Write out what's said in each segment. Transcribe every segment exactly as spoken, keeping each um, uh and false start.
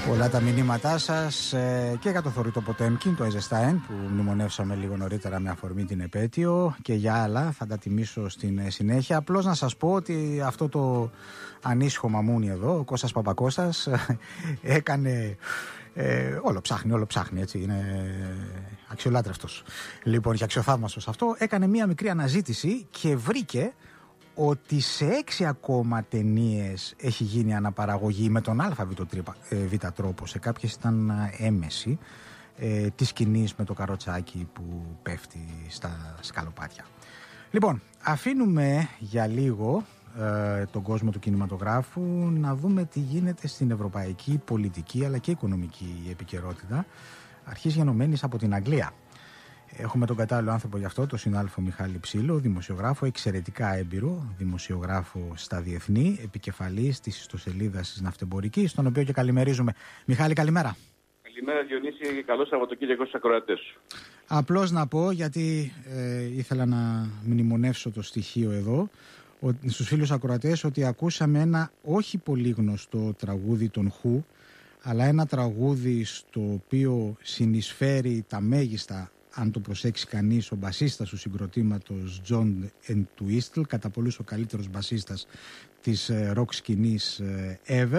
Πολλά τα μηνύματά σας ε, και για το Θωρήτο Ποτέμκιν, το Eisenstein που μνημονεύσαμε λίγο νωρίτερα με αφορμή την επέτειο, και για άλλα θα τα τιμήσω στην συνέχεια. Απλώς να σας πω ότι αυτό το ανήσυχο μαμούνι εδώ, ο Κώστας Παπακώστας, έκανε... Ε, όλο ψάχνει, όλο ψάχνει, έτσι, είναι αξιολάτρευτος. Λοιπόν, και αξιοθαύμαστος αυτό, έκανε μία μικρή αναζήτηση και βρήκε ότι σε έξι ακόμα ταινίες έχει γίνει αναπαραγωγή με τον ΑΒ τρόπο, σε κάποιες ήταν έμεση, ε, της σκηνής με το καροτσάκι που πέφτει στα σκαλοπάτια. Λοιπόν, αφήνουμε για λίγο ε, τον κόσμο του κινηματογράφου να δούμε τι γίνεται στην ευρωπαϊκή πολιτική αλλά και οικονομική επικαιρότητα, αρχής γενομένης από την Αγγλία. Έχουμε τον κατάλληλο άνθρωπο γι' αυτό, τον συνάδελφο Μιχάλη Ψήλο, δημοσιογράφο, εξαιρετικά έμπειρο, δημοσιογράφο στα διεθνή, επικεφαλής της ιστοσελίδας της Ναυτεμπορικής, τον οποίο και καλημερίζουμε. Μιχάλη, καλημέρα. Καλημέρα Διονύση και καλό Σαββατοκύριακο στους ακροατές σου. Απλώς να πω, γιατί ε, ήθελα να μνημονεύσω το στοιχείο εδώ, ότι, στους φίλους ακροατές, ότι ακούσαμε ένα όχι πολύ γνωστό τραγούδι των Who, αλλά ένα τραγούδι στο οποίο συνεισφέρει τα μέγιστα, αν το προσέξει κανείς, ο μπασίστας του συγκροτήματος John Entwistle, κατά πολλούς ο καλύτερος μπασίστας της rock σκηνής ever,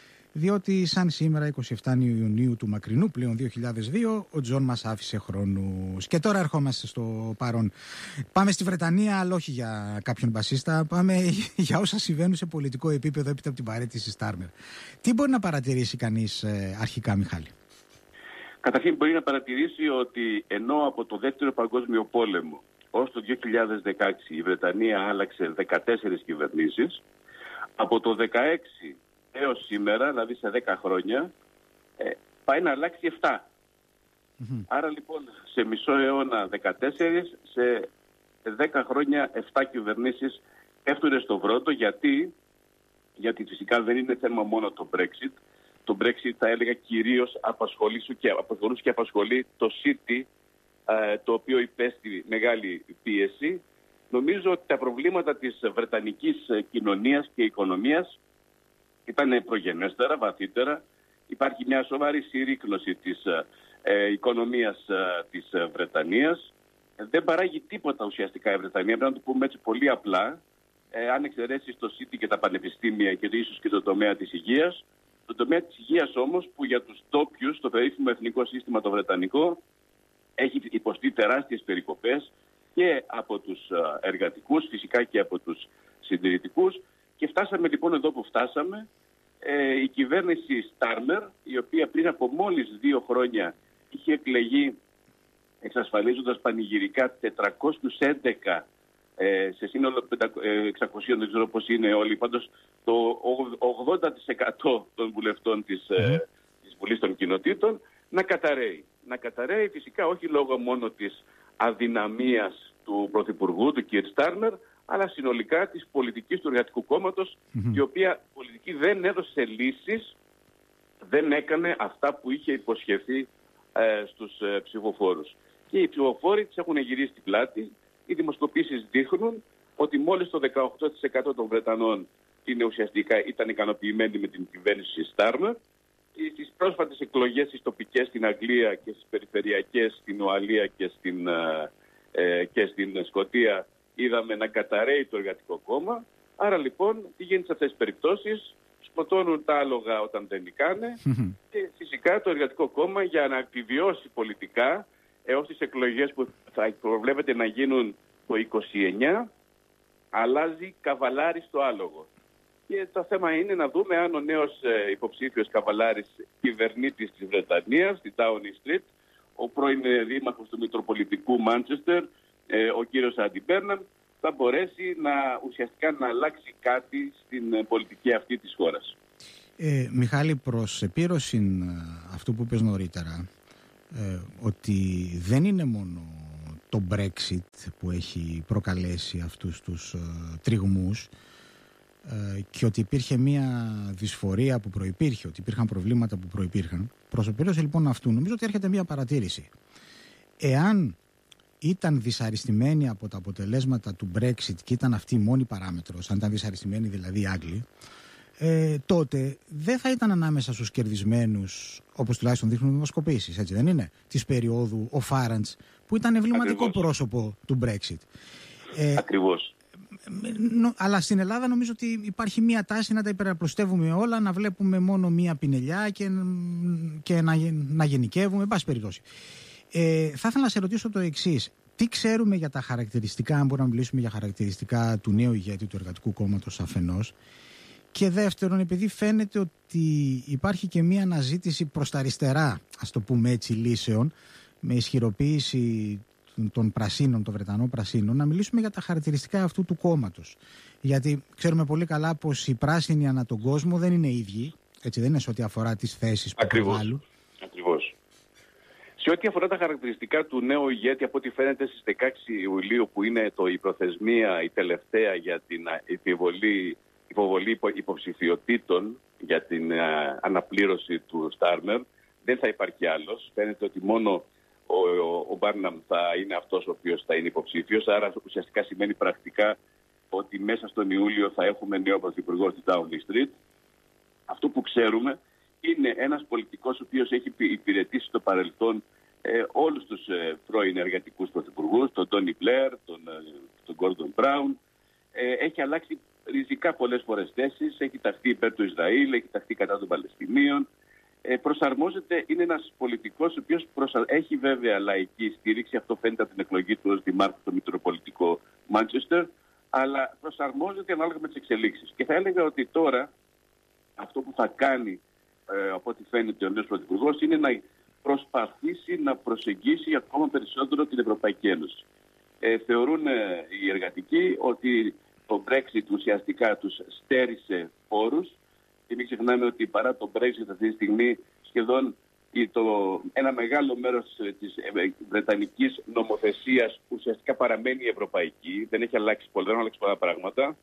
διότι σαν σήμερα εικοστή εβδόμη Ιουνίου του μακρινού πλέον δύο χιλιάδες δύο ο Τζον μας άφησε χρόνους. Και τώρα ερχόμαστε στο παρόν. Πάμε στη Βρετανία, αλλά όχι για κάποιον μπασίστα, πάμε για όσα συμβαίνουν σε πολιτικό επίπεδο έπειτα από την παραίτηση Στάρμερ. Τι μπορεί να παρατηρήσει κανείς ε, αρχικά, Μιχάλη? Καταρχήν μπορεί να παρατηρήσει ότι ενώ από το Δεύτερο Παγκόσμιο Πόλεμο ως το δύο χιλιάδες δεκαέξι η Βρετανία άλλαξε δεκατέσσερις κυβερνήσεις, από το δεκαέξι έως σήμερα, δηλαδή σε δέκα χρόνια, ε, πάει να αλλάξει επτά. Mm-hmm. Άρα λοιπόν σε μισό αιώνα δεκατέσσερις, σε δέκα χρόνια επτά κυβερνήσεις πέφτουν στο βρόντο. Γιατί, γιατί φυσικά δεν είναι θέμα μόνο το Brexit. Το Brexit, θα έλεγα, κυρίως απασχολήσει και, και απασχολεί το City, ε, το οποίο υπέστη μεγάλη πίεση. Νομίζω ότι τα προβλήματα της βρετανικής κοινωνίας και οικονομίας ήταν προγενέστερα, βαθύτερα. Υπάρχει μια σοβαρή συρρίκνωση της ε, οικονομίας ε, της Βρετανίας. Δεν παράγει τίποτα ουσιαστικά η Βρετανία, πρέπει να το πούμε έτσι πολύ απλά. Ε, αν εξαιρέσεις το City και τα πανεπιστήμια και ίσως και το τομέα της υγείας. Το τομέα της υγείας όμως, που για τους ντόπιους, το περίφημο εθνικό σύστημα το βρετανικό, έχει υποστεί τεράστιες περικοπές και από τους εργατικούς, φυσικά και από τους συντηρητικούς. Και φτάσαμε λοιπόν εδώ που φτάσαμε. Ε, η κυβέρνηση Στάρμερ, η οποία πριν από μόλις δύο χρόνια είχε εκλεγεί εξασφαλίζοντας πανηγυρικά τετρακόσιους έντεκα ε, σε σύνολο εξακόσια, δεν ξέρω πώς είναι όλοι, πάντως το ογδόντα τοις εκατό των βουλευτών της, mm. ε, της Βουλής των Κοινοτήτων να καταραίει. Να καταραίει φυσικά όχι λόγω μόνο της αδυναμίας του Πρωθυπουργού, του κ. Στάρμερ, αλλά συνολικά της πολιτικής του Εργατικού Κόμματος, mm-hmm. η οποία πολιτική δεν έδωσε λύσεις, δεν έκανε αυτά που είχε υποσχεθεί ε, στους ε, ψηφοφόρους. Και οι ψηφοφόροι τις έχουν γυρίσει την πλάτη. Οι δημοσκοπήσεις δείχνουν ότι μόλις το δεκαοκτώ τοις εκατό των Βρετανών είναι ουσιαστικά ήταν ικανοποιημένοι με την κυβέρνηση Στάρμερ. Στις πρόσφατες εκλογές στις τοπικές στην Αγγλία και στις περιφερειακές στην Ουαλία και στην, ε, και στην Σκωτία είδαμε να καταραίει το Εργατικό Κόμμα. Άρα λοιπόν τι γίνεται σε αυτές τις περιπτώσεις? Σκοτώνουν τα άλογα όταν δεν νικάνε και φυσικά το Εργατικό Κόμμα, για να επιβιώσει πολιτικά έως τις εκλογές που θα προβλέπεται να γίνουν το είκοσι εννιά, αλλάζει καβαλάρι στο άλογο. Και το θέμα είναι να δούμε αν ο νέος ε, υποψήφιος καβαλάρης κυβερνήτης της Βρετανίας, στην Downing Street, ο πρώην δήμαρχος του Μητροπολιτικού Μάντσεστερ, ε, ο κύριος Άντι Μπέρναμ, θα μπορέσει να ουσιαστικά να αλλάξει κάτι στην ε, πολιτική αυτή της χώρας. Ε, Μιχάλη, προς επίρρωση αυτού που είπες νωρίτερα, ε, ότι δεν είναι μόνο το Brexit που έχει προκαλέσει αυτούς τους ε, τριγμούς, και ότι υπήρχε μια δυσφορία που προϋπήρχε, ότι υπήρχαν προβλήματα που προϋπήρχαν. Προς επίρρωση λοιπόν αυτού, νομίζω ότι έρχεται μια παρατήρηση. Εάν ήταν δυσαρεστημένοι από τα αποτελέσματα του Brexit και ήταν αυτή η μόνη παράμετρος, αν ήταν δυσαρεστημένοι δηλαδή οι Άγγλοι, ε, τότε δεν θα ήταν ανάμεσα στους κερδισμένους, όπως τουλάχιστον δείχνουν οι δημοσκοπήσεις, έτσι δεν είναι, της περίοδου ο Φάραντς, που ήταν εμβληματικό Ακριβώς. πρόσωπο του Brexit. Ε, Ακριβώς. Νο, αλλά στην Ελλάδα νομίζω ότι υπάρχει μία τάση να τα υπεραπλουστεύουμε όλα, να βλέπουμε μόνο μία πινελιά και, και να, να γενικεύουμε, εν πάση περιπτώσει. Ε, θα ήθελα να σε ρωτήσω το εξής. Τι ξέρουμε για τα χαρακτηριστικά, αν μπορούμε να μιλήσουμε για χαρακτηριστικά του νέου ηγέτη του Εργατικού Κόμματος αφενός, και δεύτερον, επειδή φαίνεται ότι υπάρχει και μία αναζήτηση προς τα αριστερά, ας το πούμε έτσι, λύσεων, με ισχυροποίηση των πρασίνων, των Βρετανών πρασίνων, να μιλήσουμε για τα χαρακτηριστικά αυτού του κόμματος. Γιατί ξέρουμε πολύ καλά πως οι πράσινοι ανά τον κόσμο δεν είναι ίδιοι, έτσι δεν είναι σε ό,τι αφορά τις θέσεις που προβάλλουν. Ακριβώς. Σε ό,τι αφορά τα χαρακτηριστικά του νέου ηγέτη, από ό,τι φαίνεται στις δεκαέξι Ιουλίου, που είναι το, η προθεσμία, η τελευταία για την υποβολή, υποβολή υποψηφιωτήτων για την α, αναπλήρωση του Στάρμερ, δεν θα υπάρχει άλλος. Φαίνεται ότι μόνο ο, ο, ο Μπάρναμ θα είναι αυτός ο οποίος θα είναι υποψήφιος. Άρα ουσιαστικά σημαίνει πρακτικά ότι μέσα στον Ιούλιο θα έχουμε νέο πρωθυπουργό στη Downing Street. Αυτό που ξέρουμε είναι ένας πολιτικός ο οποίος έχει υπηρετήσει στο παρελθόν ε, όλους τους ε, πρώην εργατικούς πρωθυπουργούς, τον Τόνι Μπλερ, τον, ε, τον Γκόρντον Μπράουν. Ε, έχει αλλάξει ριζικά πολλές φορές θέσεις, έχει ταχθεί υπέρ του Ισραήλ, έχει ταχθεί κατά των Παλαιστινίων. Ε, προσαρμόζεται, είναι ένας πολιτικός ο οποίος προσα... έχει βέβαια λαϊκή στήριξη, αυτό φαίνεται από την εκλογή του ως δημάρχου στο Μητροπολιτικό Μάντσεστερ, αλλά προσαρμόζεται ανάλογα με τις εξελίξεις. Και θα έλεγα ότι τώρα αυτό που θα κάνει, ε, από ό,τι φαίνεται ο νέος πρωθυπουργός, είναι να προσπαθήσει να προσεγγίσει ακόμα περισσότερο την Ευρωπαϊκή Ένωση. Ε, θεωρούν ε, οι εργατικοί ότι το Brexit ουσιαστικά τους στέρισε πόρους. Και μην ξεχνάμε ότι παρά το Brexit αυτή τη στιγμή σχεδόν το, ένα μεγάλο μέρος της βρετανικής νομοθεσίας ουσιαστικά παραμένει ευρωπαϊκή. Δεν έχει αλλάξει πολλά, δεν έχουν αλλάξει πολλά πράγματα.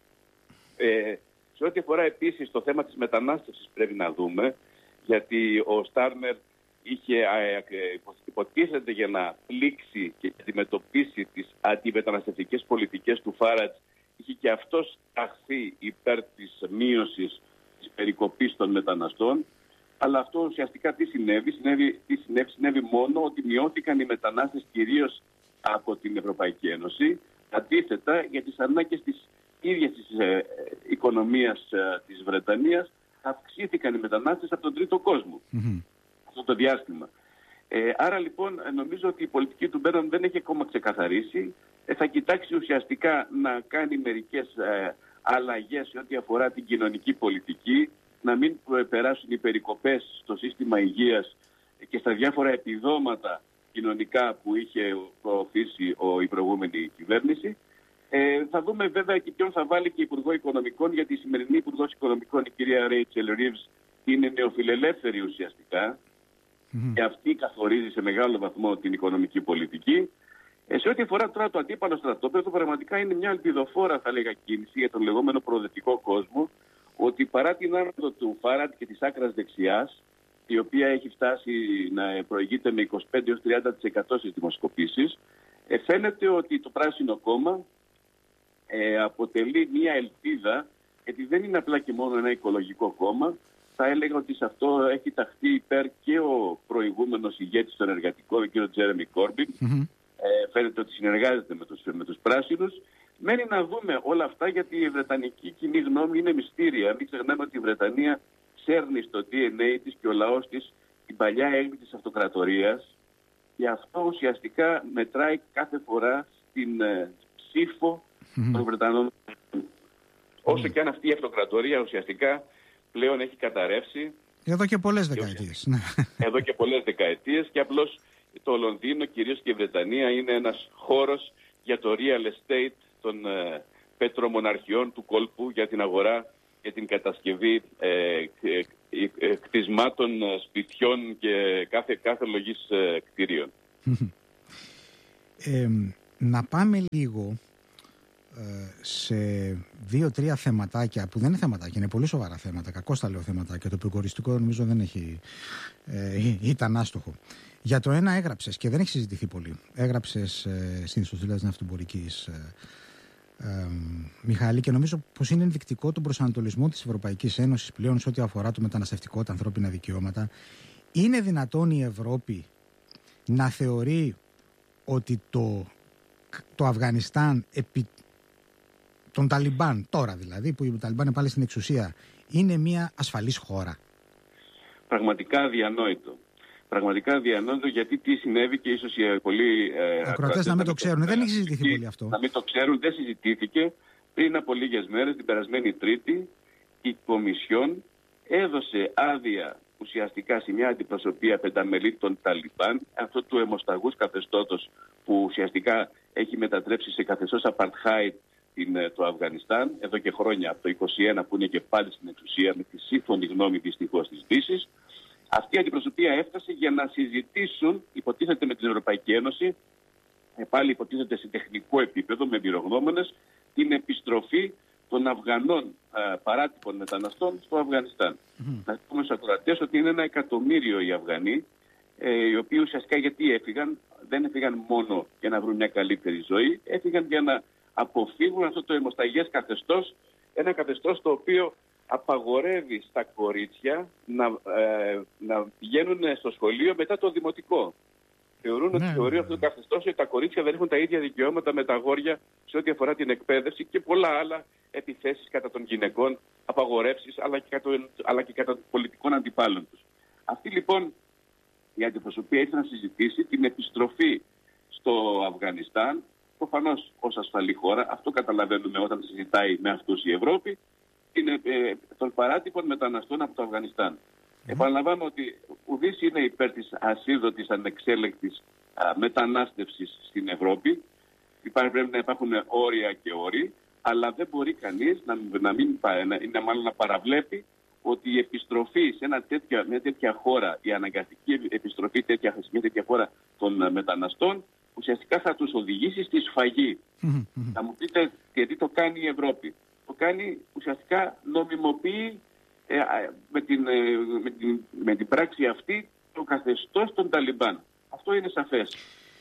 Ε, σε ό,τι αφορά επίσης το θέμα της μετανάστευσης πρέπει να δούμε, γιατί ο Στάρμερ είχε υποτίθεται για να πλήξει και αντιμετωπίσει τις αντιμεταναστευτικές πολιτικές του Φάραντς, είχε και αυτός ταχθεί υπέρ της μείωσης της περικοπής των μεταναστών, αλλά αυτό ουσιαστικά τι συνέβη, συνέβη, τι συνέβη, συνέβη μόνο ότι μειώθηκαν οι μετανάστες κυρίως από την Ευρωπαϊκή Ένωση. Αντίθετα, για τις ανάγκες της ίδιας της ε, οικονομίας ε, της Βρετανίας αυξήθηκαν οι μετανάστες από τον τρίτο κόσμο mm-hmm. αυτό το διάστημα. Ε, άρα λοιπόν νομίζω ότι η πολιτική του Μπέρναμ δεν έχει ακόμα ξεκαθαρίσει. Ε, θα κοιτάξει ουσιαστικά να κάνει μερικές ε, αλλαγές σε ό,τι αφορά την κοινωνική πολιτική, να μην περάσουν οι περικοπές στο σύστημα υγείας και στα διάφορα επιδόματα κοινωνικά που είχε προωθήσει ο, η προηγούμενη κυβέρνηση. Ε, θα δούμε βέβαια και ποιον θα βάλει και Υπουργό Οικονομικών, γιατί η σημερινή Υπουργός Οικονομικών, η κυρία Ρέιτσελ Ρίβς, είναι νεοφιλελεύθερη ουσιαστικά mm-hmm. και αυτή καθορίζει σε μεγάλο βαθμό την οικονομική πολιτική. Ε, σε ό,τι αφορά τώρα το αντίπαλο στρατόπεδο, πραγματικά είναι μια ελπιδοφόρα, θα λέγα, κίνηση για τον λεγόμενο προοδευτικό κόσμο, ότι παρά την άνοδο του Φάραντ και της άκρας δεξιάς, η οποία έχει φτάσει να προηγείται με είκοσι πέντε έως τριάντα τοις εκατό στις δημοσκοπήσεις, ε, φαίνεται ότι το Πράσινο Κόμμα ε, αποτελεί μια ελπίδα, γιατί δεν είναι απλά και μόνο ένα οικολογικό κόμμα. Θα έλεγα ότι σε αυτό έχει ταχθεί υπέρ και ο προηγούμενος ηγέτης των εργατικών, ο κ. Τζέρεμι Κόρμπιν. Mm-hmm. Ε, φαίνεται ότι συνεργάζεται με τους, με τους πράσινους. Μένει να δούμε όλα αυτά, γιατί η βρετανική κοινή γνώμη είναι μυστήρια. Μην ξεχνάμε ότι η Βρετανία σέρνει στο ντι εν έι της και ο λαός της την παλιά έγκλη της αυτοκρατορίας, και αυτό ουσιαστικά μετράει κάθε φορά στην ε, ψήφο mm-hmm. των Βρετανών. Mm-hmm. Όσο και αν αυτή η αυτοκρατορία ουσιαστικά πλέον έχει καταρρεύσει. Εδώ και πολλές δεκαετίες. Εδώ και πολλές δεκαετίες, και απλώς το Λονδίνο, κυρίως και η Βρετανία, είναι ένας χώρος για το real estate των ε, πετρομοναρχιών του κόλπου, για την αγορά και την κατασκευή ε, ε, ε, ε, κτισμάτων, σπιτιών και κάθε, κάθε λογής ε, κτηρίων. Ε, να πάμε λίγο ε, σε δύο-τρία θεματάκια, που δεν είναι θεματάκια, είναι πολύ σοβαρά θέματα, κακώς τα λέω θεματάκια, το προκοριστικό νομίζω δεν έχει, ε, ήταν άστοχο. Για το ένα έγραψες, και δεν έχει συζητηθεί πολύ, έγραψες ε, στην ιστοσελίδα της Ναυτιμπορικής ε, Ε, Μιχάλη, και νομίζω πως είναι ενδεικτικό τον προσανατολισμό της Ευρωπαϊκής Ένωσης πλέον σε ό,τι αφορά το μεταναστευτικό, τα ανθρώπινα δικαιώματα. Είναι δυνατόν η Ευρώπη να θεωρεί ότι το, το Αφγανιστάν επί των Ταλιμπάν, τώρα δηλαδή, που οι Ταλιμπάν είναι πάλι στην εξουσία, είναι μια ασφαλής χώρα? Πραγματικά αδιανόητο. Πραγματικά αδιανόητο, γιατί τι συνέβη και ίσως οι πολλοί ε, ακροατές να μην το ξέρουν. Δεν έχει συζητηθεί πολύ αυτό. Να μην το ξέρουν, δεν συζητήθηκε. Πριν από λίγες μέρες, την περασμένη Τρίτη, η Κομισιόν έδωσε άδεια ουσιαστικά σε μια αντιπροσωπεία πενταμελή των Ταλιμπάν, αυτό του αιμοσταγούς καθεστώτος που ουσιαστικά έχει μετατρέψει σε καθεστώς apartheid το Αφγανιστάν, εδώ και χρόνια, από το είκοσι ένα που είναι και πάλι στην εξουσία, με τη σύμφωνη γνώμη δυστυχώς της Δύσης. Αυτή η αντιπροσωπεία έφτασε για να συζητήσουν, υποτίθεται με την Ευρωπαϊκή Ένωση, πάλι υποτίθεται σε τεχνικό επίπεδο, με εμπειρογνώμονες, την επιστροφή των Αφγανών α, παράτυπων μεταναστών στο Αφγανιστάν. Mm-hmm. Να πούμε στους ακροατές ότι είναι ένα εκατομμύριο οι Αφγανοί, ε, οι οποίοι ουσιαστικά γιατί έφυγαν, δεν έφυγαν μόνο για να βρουν μια καλύτερη ζωή, έφυγαν για να αποφύγουν αυτό το αιμοσταγές καθεστώς, ένα καθεστώς το οποίο απαγορεύει στα κορίτσια να, ε, να πηγαίνουν στο σχολείο μετά το δημοτικό. Θεωρούν ναι, ότι θεωρεί αυτό το καθεστώς ότι τα κορίτσια δεν έχουν τα ίδια δικαιώματα με τα αγόρια σε ό,τι αφορά την εκπαίδευση και πολλά άλλα επιθέσεις κατά των γυναικών, απαγορεύσεις, αλλά και κατά, αλλά και κατά των πολιτικών αντιπάλων τους. Αυτή λοιπόν η αντιπροσωπεία ήθελε να συζητήσει την επιστροφή στο Αφγανιστάν, προφανώς ως ασφαλή χώρα, αυτό καταλαβαίνουμε όταν συζητάει με αυτούς η Ευρώπη, είναι, ε, των παράτυπων μεταναστών από το Αφγανιστάν. Mm. Επαναλαμβάνω ότι ουδής είναι υπέρ της ασίδωτης ανεξέλεγκτης α, μετανάστευσης στην Ευρώπη. Υπάρχει, πρέπει να υπάρχουν όρια και όροι, αλλά δεν μπορεί κανείς να, να, μην, να, να, μάλλον να παραβλέπει ότι η επιστροφή σε ένα τέτοια, μια τέτοια χώρα, η αναγκαστική επιστροφή τέτοια, σε μια τέτοια χώρα των μεταναστών, ουσιαστικά θα τους οδηγήσει στη σφαγή. Mm-hmm. Θα μου πείτε γιατί το κάνει η Ευρώπη. Το κάνει ουσιαστικά νομιμοποιεί ε, με, την, ε, με, την, με την πράξη αυτή το καθεστώς των Ταλιμπάν. Αυτό είναι σαφές.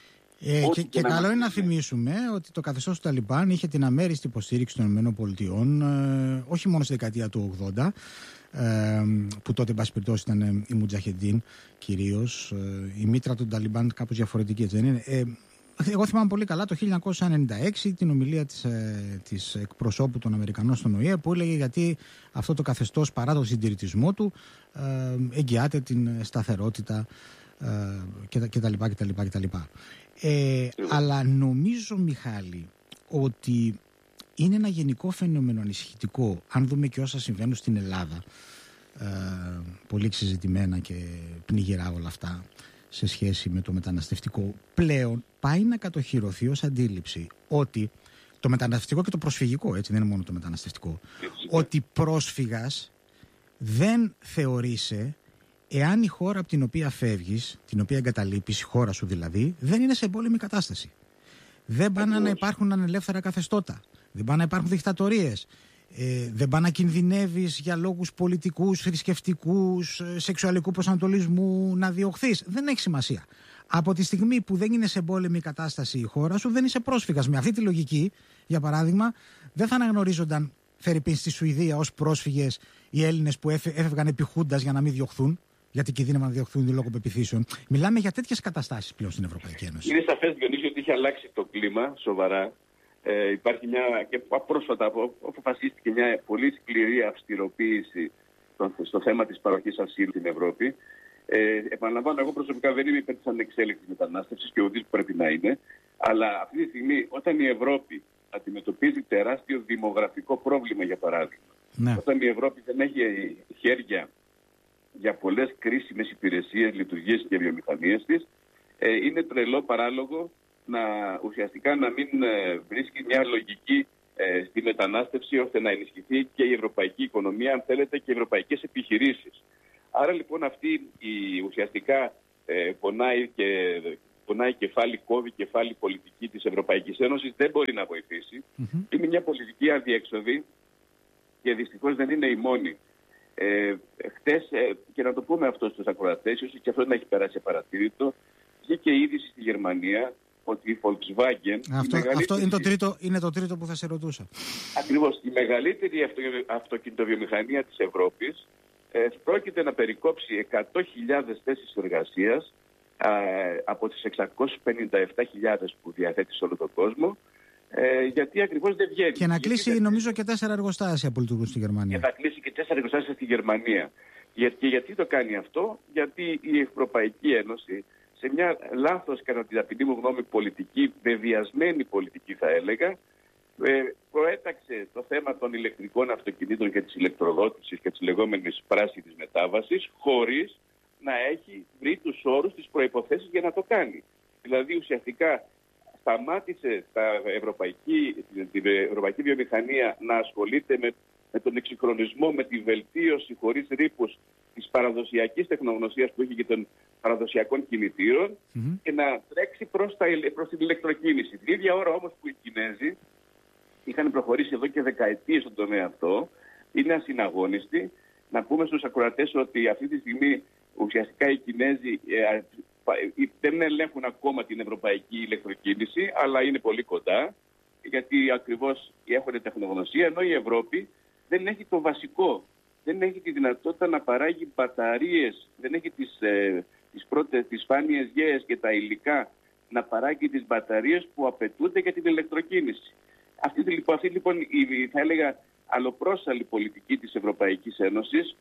Ε, και και καλό είναι να θυμίσουμε ότι το καθεστώς του Ταλιμπάν είχε την αμέριστη υποστήριξη των ΗΠΑ, ε, όχι μόνο στη δεκαετία του ογδόντα, ε, που τότε, εν πάση περιπτώσει, ήταν η Μουτζαχεντίν κυρίως. Ε, η μήτρα των Ταλιμπάν κάπως διαφορετική, έτσι δεν είναι? Ε, εγώ θυμάμαι πολύ καλά το χίλια εννιακόσια ενενήντα έξι την ομιλία της, ε, της εκπροσώπου των Αμερικανών στον Ο Ε Ε, που έλεγε γιατί αυτό το καθεστώς, παρά τον συντηρητισμό του, ε, εγγυάται την σταθερότητα ε, κτλ. κτλ, κτλ. Ε, αλλά νομίζω, Μιχάλη, ότι είναι ένα γενικό φαινόμενο ανησυχητικό, αν δούμε και όσα συμβαίνουν στην Ελλάδα, ε, πολύ συζητημένα και πνιγερά όλα αυτά σε σχέση με το μεταναστευτικό, πλέον πάει να κατοχυρωθεί ως αντίληψη ότι το μεταναστευτικό και το προσφυγικό, έτσι δεν είναι μόνο το μεταναστευτικό, ότι πρόσφυγας δεν θεωρείσαι εάν η χώρα από την οποία φεύγεις, την οποία εγκαταλείπεις, η χώρα σου δηλαδή, δεν είναι σε εμπόλεμη κατάσταση. Δεν πάνε να υπάρχουν ανελεύθερα καθεστώτα. Δεν πάνε να υπάρχουν δικτατορίες. Ε, δεν πάνε να κινδυνεύεις για λόγους πολιτικούς, θρησκευτικούς, σεξουαλικού προσανατολισμού να διωχθείς. Δεν έχει σημασία. Από τη στιγμή που δεν είναι σε εμπόλεμη κατάσταση η χώρα σου, δεν είσαι πρόσφυγας. Με αυτή τη λογική, για παράδειγμα, δεν θα αναγνωρίζονταν, φερειπίν, στη Σουηδία ως πρόσφυγες οι Έλληνες που έφευγαν επί χούντας για να μην διωχθούν, γιατί κινδύνευαν να διωχθούν λόγω πεποιθήσεων. Μιλάμε για τέτοιες καταστάσεις πλέον στην Ευρωπαϊκή Ένωση. Είναι σαφές, Διονύση, ότι έχει αλλάξει το κλίμα σοβαρά. Ε, υπάρχει μια, και πρόσφατα αποφασίστηκε μια πολύ σκληρή αυστηροποίηση στο θέμα της παροχής ασύλου στην Ευρώπη. Ε, επαναλαμβάνω, εγώ προσωπικά δεν είμαι υπέρ της ανεξέλεγκτης μετανάστευσης και ουδής πρέπει να είναι. Αλλά αυτή τη στιγμή, όταν η Ευρώπη αντιμετωπίζει τεράστιο δημογραφικό πρόβλημα, για παράδειγμα, ναι. Όταν η Ευρώπη δεν έχει χέρια για πολλές κρίσιμες υπηρεσίες, λειτουργίες και βιομηχανίες της, ε, είναι τρελό παράλογο να ουσιαστικά να μην ε, βρίσκει μια λογική ε, στη μετανάστευση ώστε να ενισχυθεί και η ευρωπαϊκή οικονομία, αν θέλετε, και οι ευρωπαϊκές επιχειρήσεις. Άρα λοιπόν αυτή η ουσιαστικά ε, πονάει, και, πονάει κεφάλι, κόβει κεφάλι πολιτική της Ευρωπαϊκής Ένωσης, δεν μπορεί να βοηθήσει. Mm-hmm. Είναι μια πολιτική αδιέξοδη και δυστυχώς δεν είναι η μόνη. Ε, χτες, ε, και να το πούμε αυτό στους ακροατές, ίσως και αυτό να έχει περάσει παρατήρητο, βγήκε είδηση στη Γερμανία ότι η Volkswagen... Αυτό, η μεγαλύτερη... αυτό είναι, το τρίτο, είναι το τρίτο που θα σε ρωτούσα. Ακριβώς. Η μεγαλύτερη αυτο, αυτοκινητοβιομηχανία της Ευρώπης ε, πρόκειται να περικόψει εκατό χιλιάδες θέσεις εργασίας ε, από τις εξακόσιες πενήντα επτά χιλιάδες που διαθέτει σε όλο τον κόσμο, ε, γιατί ακριβώς δεν βγαίνει. Και να κλείσει γιατί... νομίζω και τέσσερα εργοστάσια που λειτουργούν στη Γερμανία. Και να κλείσει και τέσσερα εργοστάσια στη Γερμανία. Και γιατί το κάνει αυτό? Γιατί η Ευρωπαϊκή Ένωση, σε μια λάθος κατά την ταπεινή μου γνώμη πολιτική, βεβαιασμένη πολιτική θα έλεγα, ε, προέταξε το θέμα των ηλεκτρικών αυτοκινήτων και της ηλεκτροδότησης και της λεγόμενης πράσινης μετάβασης, χωρίς να έχει βρει τους όρους, τις προϋποθέσεις για να το κάνει. Δηλαδή ουσιαστικά σταμάτησε τα ευρωπαϊκή, την ευρωπαϊκή βιομηχανία να ασχολείται με, με τον εξυγχρονισμό, με τη βελτίωση χωρίς ρήπους της παραδοσιακής τεχνογνωσίας που έχει και των παραδοσιακών κινητήρων mm-hmm. και να τρέξει προς, τα, προς την ηλεκτροκίνηση. Την ίδια ώρα όμως που οι Κινέζοι είχαν προχωρήσει εδώ και δεκαετίες στον τομέα αυτό, είναι ασυναγώνιστοι. Να πούμε στους ακροατές ότι αυτή τη στιγμή ουσιαστικά οι Κινέζοι ε, δεν ελέγχουν ακόμα την ευρωπαϊκή ηλεκτροκίνηση, αλλά είναι πολύ κοντά, γιατί ακριβώς έχουν τεχνογνωσία, ενώ η Ευρώπη δεν έχει το βασικό. Δεν έχει τη δυνατότητα να παράγει μπαταρίες, δεν έχει τις, ε, τις πρώτες, τις σπάνιες γέες και τα υλικά να παράγει τις μπαταρίες που απαιτούνται για την ηλεκτροκίνηση. Αυτή λοιπόν, αυτή, λοιπόν η, θα έλεγα, αλλοπρόσαλη πολιτική της Ευρωπαϊκής Ένωσης,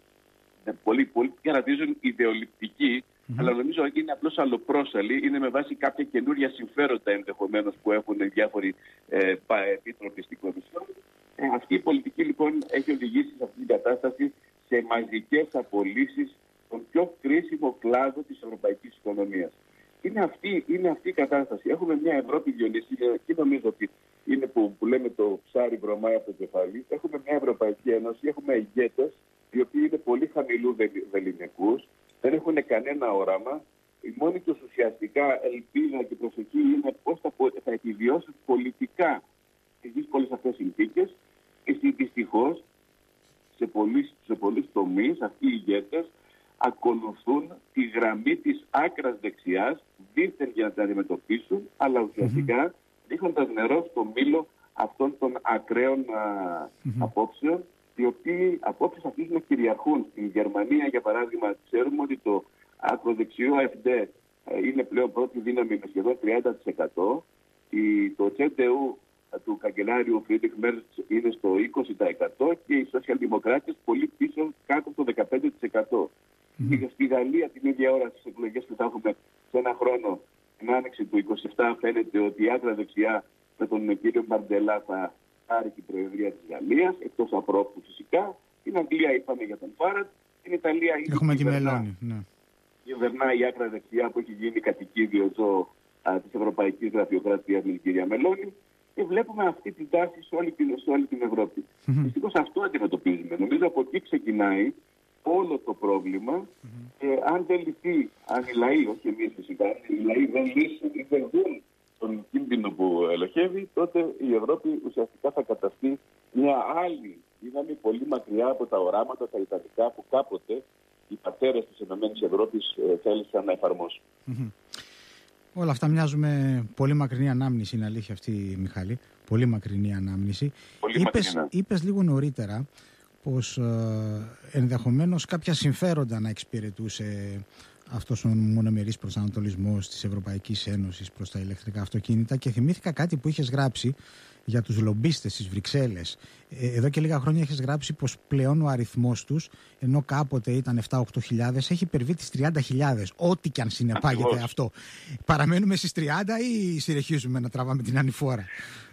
πολλοί, πολλοί χαρακτηρίζουν ιδεολειπτική, mm-hmm. αλλά νομίζω ότι είναι απλώς αλλοπρόσαλη, είναι με βάση κάποια καινούρια συμφέροντα ενδεχομένως που έχουν διάφοροι ε, επίτροποι στην Κομισιόν. Ε, αυτή η πολιτική λοιπόν έχει οδηγήσει σε αυτή την κατάσταση σε μαζικές απολύσεις στον πιο κρίσιμο κλάδο της ευρωπαϊκής οικονομίας. Είναι αυτή, είναι αυτή η κατάσταση. Έχουμε μια Ευρώπη, Διονύση, και νομίζω ότι είναι που, που λέμε το ψάρι βρωμάει από το κεφάλι. Έχουμε μια Ευρωπαϊκή Ένωση, έχουμε ηγέτες οι οποίοι είναι πολύ χαμηλού βεληνικούς, δεν έχουν κανένα όραμα. Η μόνη τους ουσιαστικά ελπίδα και προσοχή είναι πώς θα, θα επιβιώσουν πολιτικά στις δύσκολες αυτές συνθήκες. Και δυστυχώς σε πολλούς, σε πολλούς τομείς αυτοί οι ηγέτες ακολουθούν τη γραμμή της άκρας δεξιάς, δίθεν για να την αντιμετωπίσουν, αλλά ουσιαστικά mm-hmm. ρίχνοντας νερό στο μήλο αυτών των ακραίων α, mm-hmm. απόψεων, οι οποίοι απόψεις αρχίζουν να κυριαρχούν. Στην Γερμανία, για παράδειγμα, ξέρουμε ότι το ακροδεξιό ΑΕΦΔ είναι πλέον πρώτη δύναμη με σχεδόν τριάντα τοις εκατό. Το τσεντεού του καγκελάριου Φρίντριχ Μέρτς είναι στο είκοσι τοις εκατό και οι σοσιαλδημοκράτες πολύ πίσω, κάτω από το δεκαπέντε τοις εκατό. Mm-hmm. Και στη Γαλλία την ίδια ώρα στις εκλογές που θα έχουμε σε ένα χρόνο, την άνοιξη του είκοσι επτά, φαίνεται ότι η άκρα δεξιά με τον κύριο Μπαρντελά θα πάρει την προεδρία της Γαλλίας, εκτός απρόπτου φυσικά. Στην Αγγλία είπαμε για τον Φάραντ, στην Ιταλία έχουμε τη Μελώνη. Ναι. Κυβερνάει η άκρα δεξιά που έχει γίνει κατοικίδιο ζώο της Ευρωπαϊκής Γραφειοκρατίας με την κυρία Μελώνη. Και βλέπουμε αυτή την τάση σε όλη την, σε όλη την Ευρώπη. Mm-hmm. Δυστυχώς αυτό αντιμετωπίζουμε. Νομίζω από εκεί ξεκινάει όλο το πρόβλημα. Mm-hmm. Και αν δεν λυθεί, αν οι λαοί, όχι εμείς φυσικά, αν οι λαοί δεν λύσουν ή δεν δουν τον κίνδυνο που ελοχεύει, τότε η Ευρώπη ουσιαστικά θα καταστεί μια άλλη δύναμη πολύ μακριά από τα οράματα, τα ιδανικά που κάποτε οι πατέρες της ΕΕ θέλησαν να εφαρμόσουν. Mm-hmm. Όλα αυτά μοιάζουν με πολύ μακρινή ανάμνηση, είναι αλήθεια αυτή, Μιχάλη. Πολύ μακρινή ανάμνηση. Πολύ είπες, μακρινά. είπες λίγο νωρίτερα πως ε, ενδεχομένως κάποια συμφέροντα να εξυπηρετούσε αυτός ο μονομερής προσανατολισμός της Ευρωπαϊκής Ένωσης προς τα ηλεκτρικά αυτοκίνητα και θυμήθηκα κάτι που είχες γράψει για τους λομπίστες στις Βρυξέλλες. Ε, εδώ και λίγα χρόνια έχεις γράψει πως πλέον ο αριθμός τους, ενώ κάποτε ήταν επτά οκτώ χιλιάδες, έχει υπερβεί τις τριάντα χιλιάδες, ό,τι και αν συνεπάγεται Ακριβώς. αυτό. Παραμένουμε στις τριάντα ή συνεχίζουμε να τραβάμε την ανηφόρα?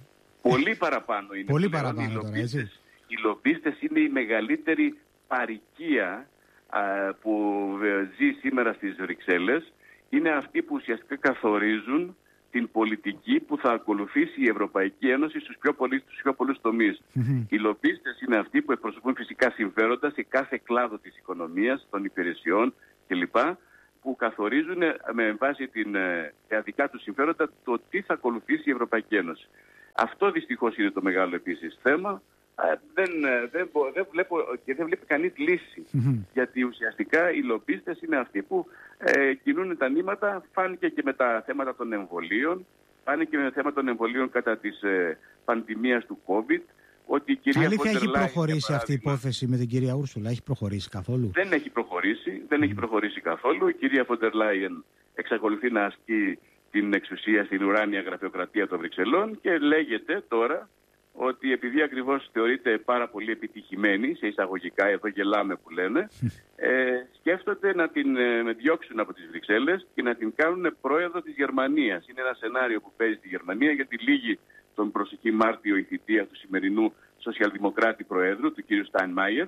Πολύ παραπάνω είναι. Πολύ παραπάνω οι τώρα, έτσι. Οι λομπίστες είναι η μεγαλύτερη παροικία α, που ζει σήμερα στις Βρυξέλλες. Είναι αυτοί που ουσιαστικά καθορίζουν την πολιτική που θα ακολουθήσει η Ευρωπαϊκή Ένωση στους πιο πολλούς, στους πιο πολλούς τομείς. Mm-hmm. Οι λομπίστες είναι αυτοί που εκπροσωπούν φυσικά συμφέροντα σε κάθε κλάδο της οικονομίας, των υπηρεσιών κλπ. Που καθορίζουν με βάση την ε, δικά τους συμφέροντα το τι θα ακολουθήσει η Ευρωπαϊκή Ένωση. Αυτό δυστυχώς είναι το μεγάλο επίσης θέμα. δεν, δεν, δεν βλέπω και δεν βλέπει κανείς λύση. Mm-hmm. Γιατί ουσιαστικά οι λομπίστες είναι αυτοί που ε, κινούν τα νήματα. Φάνηκε και με τα θέματα των εμβολίων, φάνηκε με τα θέματα των εμβολίων κατά της ε, πανδημίας του COVID. Ότι η κυρία Αλήθεια, έχει προχωρήσει αυτή η υπόθεση με την κυρία Ούρσουλα, έχει προχωρήσει καθόλου? Δεν έχει προχωρήσει, δεν mm. έχει προχωρήσει καθόλου. Η κυρία Φοντερ Λάιεν εξακολουθεί να ασκεί την εξουσία στην ουράνια γραφειοκρατία των Βρυξελών και λέγεται τώρα ότι επειδή ακριβώς θεωρείται πάρα πολύ επιτυχημένη, σε εισαγωγικά, εδώ γελάμε που λένε, ε, σκέφτονται να την ε, διώξουν από τις Βρυξέλλες και να την κάνουν πρόεδρο της Γερμανίας. Είναι ένα σενάριο που παίζει στη Γερμανία, γιατί λύγει τον προσεχή Μάρτιο η θητεία του σημερινού σοσιαλδημοκράτη προέδρου, του κ. Στάινμάιερ,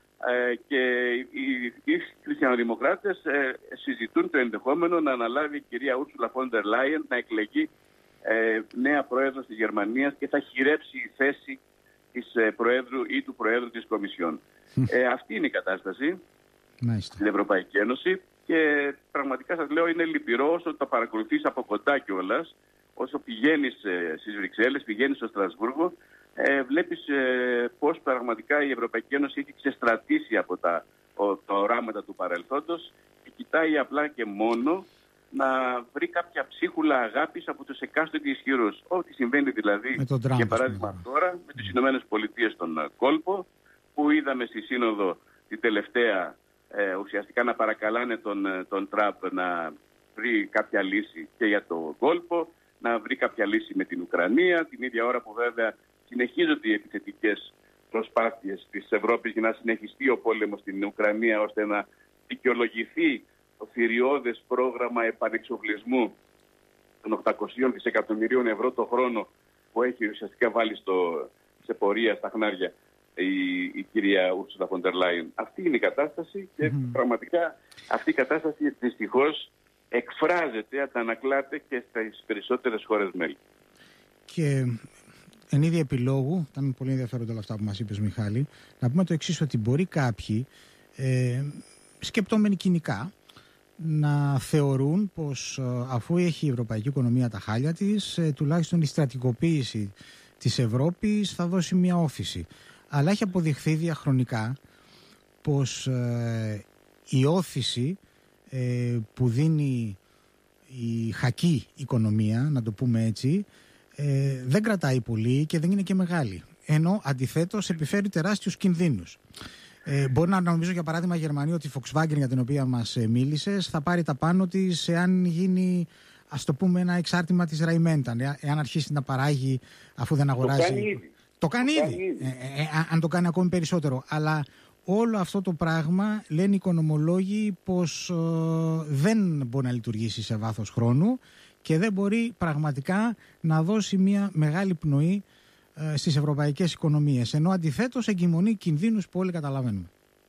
ε, και οι, οι χριστιανοδημοκράτες ε, συζητούν το ενδεχόμενο να αναλάβει η κυρία Ούρσουλα Φόντερ Λάιεν να εκλεγεί ε, νέα πρόεδρος της Γερμανίας και θα χειρέψει η θέση της ε, προέδρου ή του προέδρου της Κομισιόν. Ε, αυτή είναι η κατάσταση Μάλιστα. στην Ευρωπαϊκή Ένωση και πραγματικά σας λέω είναι λυπηρό όσο το παρακολουθείς από κοντά κιόλας, όσο πηγαίνεις ε, στις Βρυξέλλες, πηγαίνεις στο Στρασβούργο, ε, βλέπεις ε, πώς πραγματικά η Ευρωπαϊκή Ένωση έχει ξεστρατήσει από τα, ο, τα οράματα του παρελθόντος και κοιτάει απλά και μόνο να βρει κάποια ψίχουλα αγάπης από τους εκάστοτε ισχυρούς. Ό,τι συμβαίνει δηλαδή, Τραμπ, για παράδειγμα τώρα, με τις Ηνωμένες Πολιτείες στον κόλπο, που είδαμε στη Σύνοδο την τελευταία ε, ουσιαστικά να παρακαλάνε τον, τον Τραμπ να βρει κάποια λύση και για το κόλπο, να βρει κάποια λύση με την Ουκρανία, την ίδια ώρα που βέβαια συνεχίζονται οι επιθετικές προσπάθειες της Ευρώπης για να συνεχιστεί ο πόλεμος στην Ουκρανία, ώστε να δικαιολογηθεί το θηριώδες πρόγραμμα επανεξοπλισμού των οκτακοσίων δισεκατομμυρίων ευρώ το χρόνο που έχει ουσιαστικά βάλει στο, σε πορεία στα χνάρια η, η κυρία Ούρσουλα Φοντερ Λάιεν. Αυτή είναι η κατάσταση και mm. πραγματικά αυτή η κατάσταση δυστυχώς εκφράζεται, αντανακλάται και στις περισσότερες χώρες μέλη. Και εν είδη επιλόγου, ήταν πολύ ενδιαφέροντα όλα αυτά που μας είπες, Μιχάλη, να πούμε το εξής, ότι μπορεί κάποιοι ε, σκεπτόμενοι κοινικά να θεωρούν πως αφού έχει η ευρωπαϊκή οικονομία τα χάλια της, ε, τουλάχιστον η στρατικοποίηση της Ευρώπης θα δώσει μια όθηση. Αλλά έχει αποδειχθεί διαχρονικά πως ε, η όθηση ε, που δίνει η χακή οικονομία, να το πούμε έτσι, ε, δεν κρατάει πολύ και δεν είναι και μεγάλη. Ενώ αντιθέτως επιφέρει τεράστιους κινδύνους. Ε, μπορεί να νομίζω για παράδειγμα η Γερμανία ότι η Volkswagen, για την οποία μας ε, μίλησες, θα πάρει τα πάνω της εάν γίνει, ας το πούμε, ένα εξάρτημα της Rheinmetall, ε, εάν αρχίσει να παράγει αφού δεν αγοράζει. Το κάνει ήδη. Το κάνει το ήδη, ε, ε, ε, αν το κάνει ακόμη περισσότερο. Αλλά όλο αυτό το πράγμα λένε οι οικονομολόγοι πως ε, δεν μπορεί να λειτουργήσει σε βάθος χρόνου και δεν μπορεί πραγματικά να δώσει μια μεγάλη πνοή ε, στις ευρωπαϊκές οικονομίες. Ενώ αντιθέτως εγκυμονεί κινδύνους που όλοι καταλαβαίνουμε.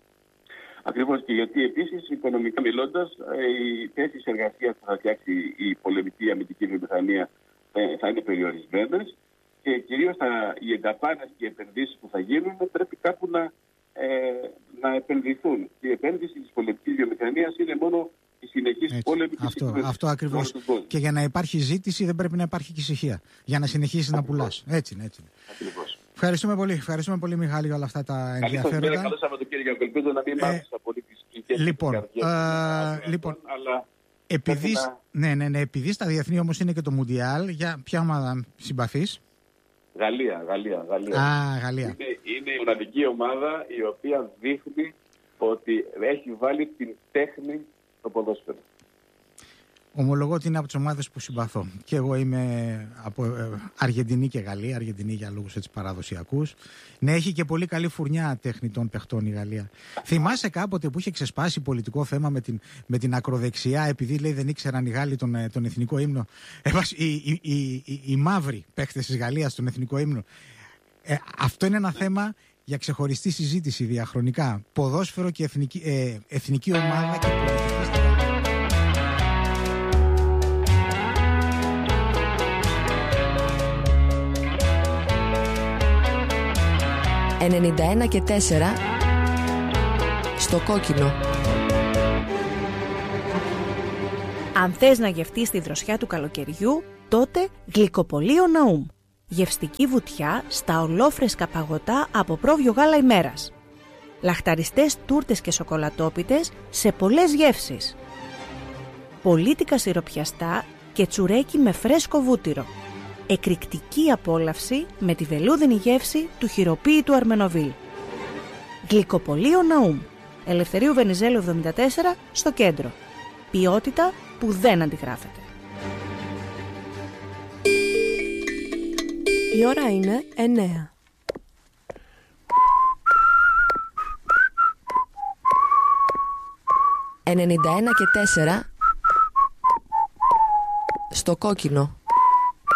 Ακριβώς, και γιατί επίσης οικονομικά μιλώντας οι θέσεις εργασίας που θα φτιάξει η πολεμική αμυντική βιομηχανία ε, θα είναι περιορισμένες και κυρίως τα, οι εγκατάλειψεις και οι επενδύσεις που θα γίνουν πρέπει κάπου να, ε, να επενδυθούν. Και η επένδυση της πολεμικής βιομηχανίας είναι μόνο η συνεχής πόλεμη και αυτό, αυτό ακριβώς. Και για να υπάρχει ζήτηση δεν πρέπει να υπάρχει και ησυχία. Για να συνεχίσεις να πουλάς. Έτσι είναι, έτσι είναι. Ακριβώς. Ευχαριστούμε πολύ. Ευχαριστούμε πολύ, Μιχάλη, για όλα αυτά τα ενδιαφέροντα. Καλό Σαββατοκύριακο. Ελπίζω να μην μάθεις από όλη τις κλικές. Λοιπόν, ε, λοιπόν αλλά επειδή, να... ναι, ναι, ναι, επειδή στα διεθνή όμως είναι και το Μουντιάλ, για ποια ομάδα συμπαθείς? Γαλλία, Γαλλία, Γαλλία. Α, Γαλλία. Είναι, είναι η μοναδική ομάδα η οποία δείχνει ότι έχει βάλει την τέχνη στο ποδόσφαιρο. Ομολογώ ότι είναι από τις ομάδες που συμπαθώ. Και εγώ είμαι από Αργεντινή και Γαλλία, Αργεντινή για λόγους έτσι παραδοσιακούς. Ναι, έχει και πολύ καλή φουρνιά τεχνητών παιχτών η Γαλλία. Θυμάσαι κάποτε που είχε ξεσπάσει πολιτικό θέμα με την, με την ακροδεξιά, επειδή λέει δεν ήξεραν οι Γάλλοι τον, τον εθνικό ύμνο. Ε, οι, οι, οι, οι, οι μαύροι παίχτες της Γαλλίας τον εθνικό ύμνο. Ε, αυτό είναι ένα θέμα για ξεχωριστή συζήτηση διαχρονικά. Ποδόσφαιρο και εθνική, ε, εθνική ομάδα και πολιτική. ενενήντα ένα και τέσσερα στο κόκκινο. Αν θες να γευτείς τη δροσιά του καλοκαιριού, τότε Γλυκοπωλείο Ναούμ. Γευστική βουτιά στα ολόφρεσκα παγωτά από πρόβιο γάλα ημέρας. Λαχταριστές τούρτες και σοκολατόπιτες σε πολλές γεύσεις. Πολίτικα σιροπιαστά και τσουρέκι με φρέσκο βούτυρο. Εκρηκτική απόλαυση με τη βελούδινη γεύση του χειροποίητου Αρμενοβίλ. Γλυκοπωλείο Ναούμ. Ελευθερίου Βενιζέλου εβδομήντα τέσσερα στο κέντρο. Ποιότητα που δεν αντιγράφεται. Η ώρα είναι εννέα. ενενήντα ένα και τέσσερα στο κόκκινο.